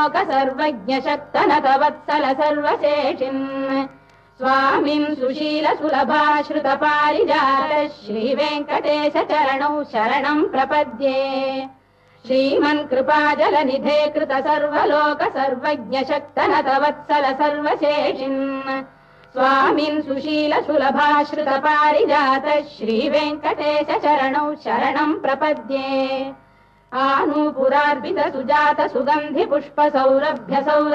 सर्वलोक सर्वज्ञ शक्तनत वत्सल सर्वशेषिन् स्वामिन् सुशील सुलभाश्रित पारिजात श्रीवेङ्कटेश चरणौ शरणं प्रपद्ये श्रीमन् कृपाजलनिधे कृत सर्वलोक सर्वज्ञ शक्तनत वत्सल सर्वशेषिन् स्वामिन् सुशील सुलभाश्रित पारिजात श्रीवेङ्कटेश चरणौ शरणं प्रपद्ये आनूपुरार्पित सुजात सुगन्धि पुष्प सौरभ्य